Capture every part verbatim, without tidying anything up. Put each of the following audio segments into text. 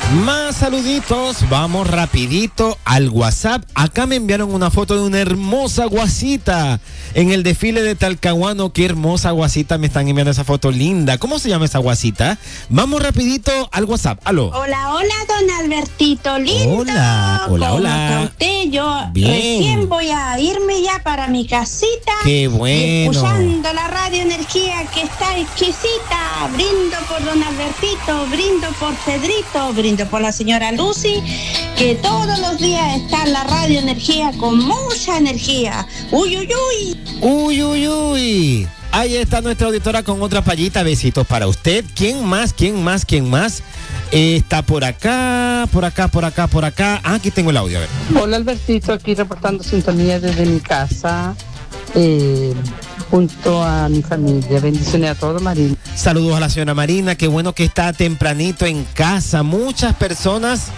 Más saluditos, vamos rapidito al WhatsApp. Acá me enviaron una foto de una hermosa guasita en el desfile de Talcahuano. Qué hermosa guasita, me están enviando esa foto linda. ¿Cómo se llama esa guasita? Vamos rapidito al WhatsApp. Aló. Hola, hola, don Albertito, lindo. Hola, hola, ¿Cómo hola. está usted? Yo Bien. recién voy a irme ya para mi casita. Qué bueno. Escuchando la radio Energía que está exquisita. Brindo por don Albertito, brindo por Pedrito, brindo por la señora Lucy, que todos los días está en la radio Energía con mucha energía. Uy, uy, uy. Uy, uy, uy. Ahí está nuestra auditora con otra payita. Besitos para usted. ¿Quién más? ¿Quién más? ¿Quién más? Eh, está por acá, por acá, por acá, por acá. Ah, aquí tengo el audio, a ver. Hola Albertito, aquí reportando sintonía desde mi casa, eh, junto a mi familia. Bendiciones a todos, Marina. Saludos a la señora Marina, qué bueno que está tempranito en casa. Muchas personas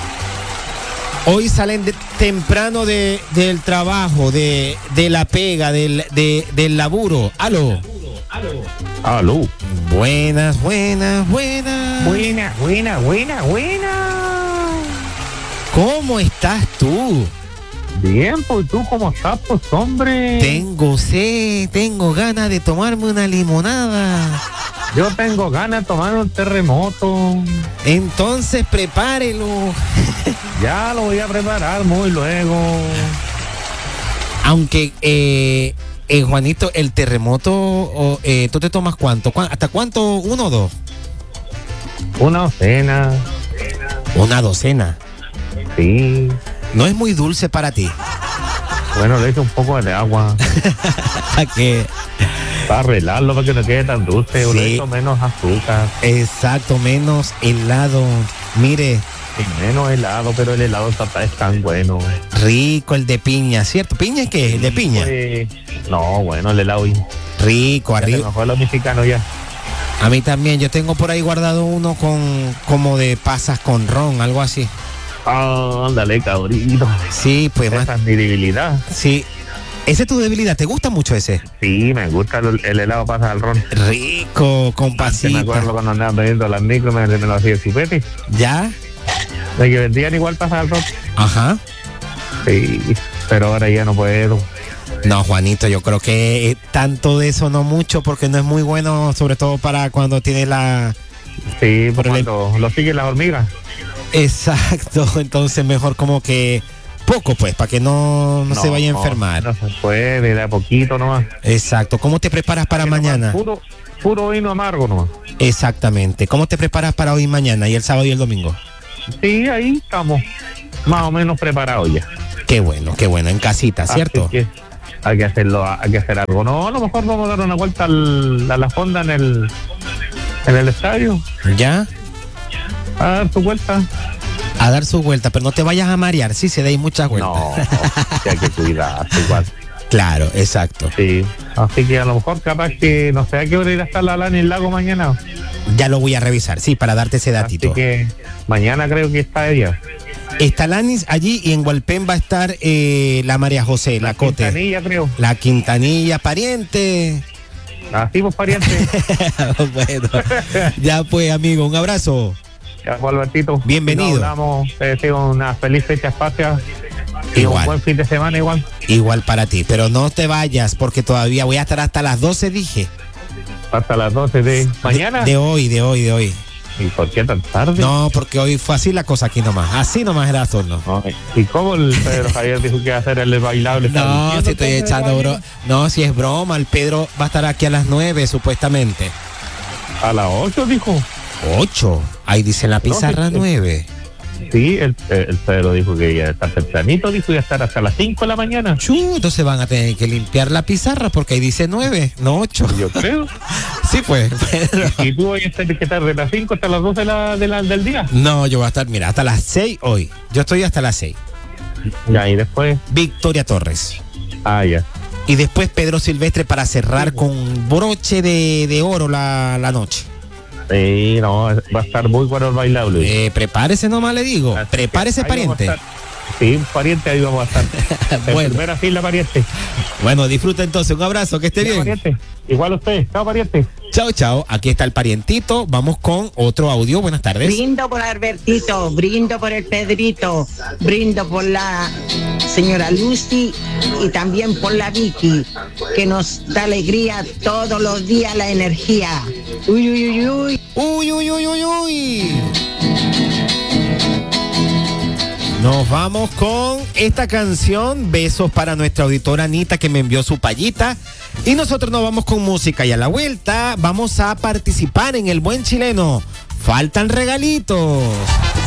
hoy salen de, temprano de, del trabajo, de, de la pega, del, de, del laburo. Aló. Aló. Buenas, buenas, buenas. Buena, buena, buena, buena. ¿Cómo estás tú? Bien, pues tú cómo estás, pues hombre. Tengo sed, tengo ganas de tomarme una limonada. Yo tengo ganas de tomar un terremoto. Entonces prepárelo. Ya lo voy a preparar muy luego. Aunque, eh, eh, Juanito, el terremoto, oh, eh, ¿tú te tomas cuánto? ¿Cuán- ¿Hasta cuánto? ¿Uno o dos? Una docena. Una docena. Sí. No es muy dulce para ti. Bueno, le echo un poco de agua ¿Para qué? para arreglarlo para que no quede tan dulce. Sí. Le echo menos azúcar Exacto, menos helado. Mire, y menos helado, pero el helado está, es tan bueno. rico el de piña, ¿cierto? ¿Piña es qué? ¿El de piña? Pues, no, bueno, el helado. Rico, Se arriba. me fue lo mexicano ya. A mí también, yo tengo por ahí guardado uno con como de pasas con ron, algo así. Ah, ándale, cabrito. Sí, pues más. Esa es mi debilidad. Sí. ¿Esa es tu debilidad? ¿Te gusta mucho ese? Sí, me gusta el, el helado pasa al ron. Rico, con Se me acuerdo pasita. cuando andaban vendiendo las micros, me, me lo hacía el chupete. ¿Ya? De que vendían igual pasa al ron. Ajá. Sí, pero ahora ya no puedo. No, Juanito, yo creo que eh, tanto de eso no mucho, porque no es muy bueno, sobre todo para cuando tienes la... Sí, por Pero le- cuando lo siguen las hormigas. Exacto, entonces mejor como que poco, pues, para que no, no, se vaya a enfermar. No, no se puede, de a poquito nomás. Exacto, ¿cómo te preparas para Que mañana? nomás Puro, puro vino amargo nomás. Exactamente, ¿cómo te preparas para hoy y mañana y el sábado y el domingo? Sí, ahí estamos más o menos preparados ya. Qué bueno, qué bueno, en casita, ¿cierto? Así que hay que hacerlo, hay que hacer algo. No, a lo mejor vamos a dar una vuelta al- a la fonda en el, en el estadio. ¿Ya? A dar tu vuelta. A dar su vuelta, pero no te vayas a marear, sí, se deis muchas vueltas. No, sí hay que cuidarse igual. Claro, exacto. Sí, así que a lo mejor capaz que no sé a qué hora irá a estar la lana en el lago mañana. Ya lo voy a revisar, sí, para darte ese Así datito. que mañana creo que está ella. Está Lanis allí y en Hualpén va a estar eh, la María José, la, Cote. Quintanilla, creo. La Quintanilla, pariente. Así pues, pariente. Bueno, ya pues, amigo, un abrazo. Ya pues, Albertito. Bienvenido. Nos hablamos, te deseo una feliz fecha patria y Igual. un buen fin de semana igual. Igual para ti, pero no te vayas porque todavía voy a estar hasta las doce, dije. Hasta las doce de mañana. De, de hoy, de hoy, de hoy. ¿Y por qué tan tarde? No, porque hoy fue así la cosa aquí nomás. Así nomás era turno. Ay, ¿y cómo el Pedro Javier dijo que iba a hacer el bailable? No, ¿Está si estoy diciendo echando que bro. No, si es broma, el Pedro va a estar aquí a las nueve, supuestamente. A las ocho dijo. Ocho. Ahí dice la pizarra No, sí, sí. nueve. Sí, el, el Pedro dijo que ya está tempranito, dijo que iba a estar hasta las cinco de la mañana. Chu, entonces van a tener que limpiar la pizarra porque ahí dice nueve, no ocho. Yo creo. Sí, pues. Pedro. Y tú vas a tener que estar de las cinco hasta las doce de la, de la- del día. No, yo voy a estar, mira, hasta las seis hoy. Yo estoy hasta las seis. Ya, y después. Victoria Torres. Ah, ya. Y después Pedro Silvestre para cerrar con broche de, de oro la, la noche. Sí, no, va a estar muy bueno el bailable. Eh, prepárese nomás, le digo. Así Prepárese, que ahí vamos a pariente. estar. Sí, pariente, ahí vamos a estar. En Bueno. primera fila, pariente. Bueno, disfruta entonces. Un abrazo, que esté Ya, bien. pariente. Igual usted. Chao, pariente. Chao, chao. Aquí está el parientito. Vamos con otro audio. Buenas tardes. Brindo por Albertito, brindo por el Pedrito, brindo por la señora Lucy y también por la Vicky, que nos da alegría todos los días, la energía. Uy, uy, uy, uy. Uy, uy, uy, uy, uy. Nos vamos con esta canción. Besos para nuestra auditora Anita, que me envió su payita. Y nosotros nos vamos con música y a la vuelta vamos a participar en el Buen Chileno. Faltan regalitos.